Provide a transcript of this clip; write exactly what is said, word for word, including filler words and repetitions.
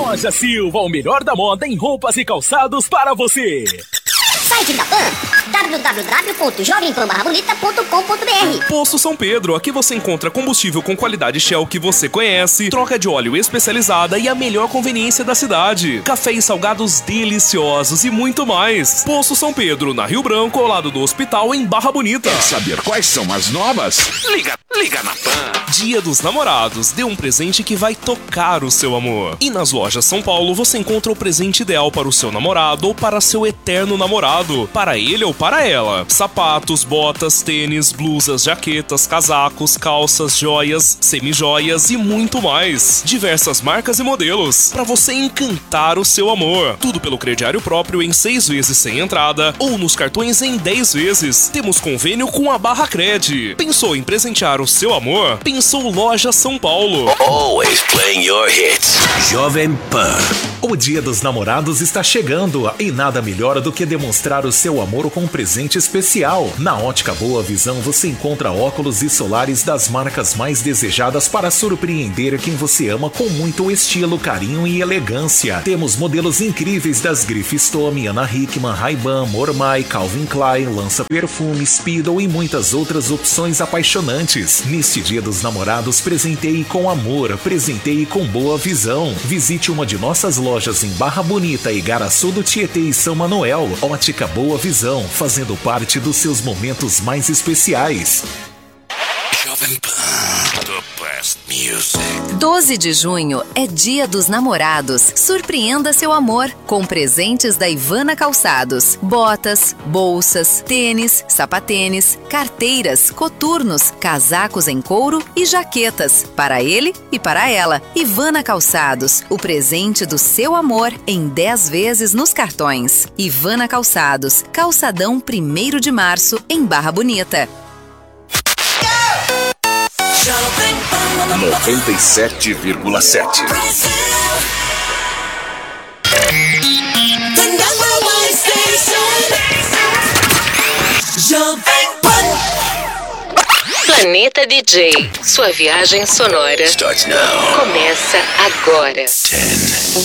Loja Silva, o melhor da moda em roupas e calçados para você. Site da Pan, w w w ponto jovem pan barra bonita ponto com ponto b r. Posto São Pedro, aqui você encontra combustível com qualidade Shell que você conhece, troca de óleo especializada e a melhor conveniência da cidade. Café e salgados deliciosos e muito mais. Posto São Pedro, na Rio Branco, ao lado do hospital, em Barra Bonita. Quer saber quais são as novas? Liga, liga na Pan. Dia dos Namorados, dê um presente que vai tocar o seu amor. E nas lojas São Paulo você encontra o presente ideal para o seu namorado ou para seu eterno namorado, para ele ou para ela. Sapatos, botas, tênis, blusas, jaquetas, casacos, calças, joias, semijoias e muito mais. Diversas marcas e modelos, para você encantar o seu amor. Tudo pelo crediário próprio em seis vezes sem entrada ou nos cartões em dez vezes. Temos convênio com a Barra Cred. Pensou em presentear o seu amor? Pensou Loja São Paulo. Always playing your hits. Jovem Pan. O Dia dos Namorados está chegando e nada melhor do que demonstrar o seu amor com um presente especial. Na Ótica Boa Visão você encontra óculos e solares das marcas mais desejadas para surpreender quem você ama com muito estilo, carinho e elegância. Temos modelos incríveis das grifes Tommy, Ana Hickman, Ray-Ban, Mormai, Calvin Klein, Lança Perfume, Speedo e muitas outras opções apaixonantes. Neste Dia dos Namorados, presenteie com amor, presenteie com boa visão. Visite uma de nossas lojas em Barra Bonita, Igaraçu do Tietê e São Manuel. Ótica Boa Visão, fazendo parte dos seus momentos mais especiais. Jovem Pan, the best music. doze de junho é Dia dos Namorados. Surpreenda seu amor com presentes da Ivana Calçados. Botas, bolsas, tênis, sapatênis, carteiras, coturnos, casacos em couro e jaquetas. Para ele e para ela. Ivana Calçados, o presente do seu amor em dez vezes nos cartões. Ivana Calçados, Calçadão primeiro de março, em Barra Bonita. noventa e sete vírgula sete. Planeta D J, sua viagem sonora Starts now. começa agora. ten,